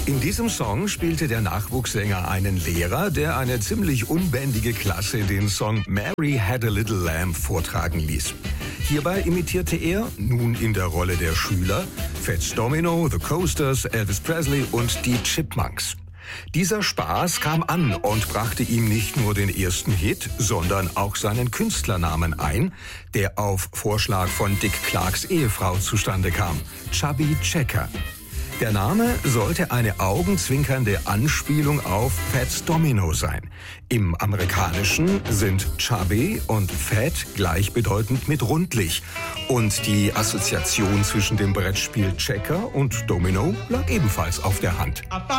In diesem Song spielte der Nachwuchssänger einen Lehrer, der eine ziemlich unbändige Klasse den Song Mary Had a Little Lamb vortragen ließ. Hierbei imitierte er, nun in der Rolle der Schüler, Fats Domino, The Coasters, Elvis Presley und die Chipmunks. Dieser Spaß kam an und brachte ihm nicht nur den ersten Hit, sondern auch seinen Künstlernamen ein, der auf Vorschlag von Dick Clarks Ehefrau zustande kam: Chubby Checker. Der Name sollte eine augenzwinkernde Anspielung auf Fats Domino sein. Im Amerikanischen sind Chubby und Fat gleichbedeutend mit rundlich. Und die Assoziation zwischen dem Brettspiel Checker und Domino lag ebenfalls auf der Hand.